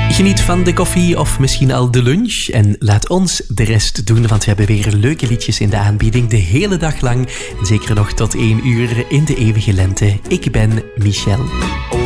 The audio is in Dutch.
Geniet van de koffie of misschien al de lunch en laat ons de rest doen, want we hebben weer leuke liedjes in de aanbieding de hele dag lang. En zeker nog tot 1 uur in de eeuwige lente. Ik ben Michel.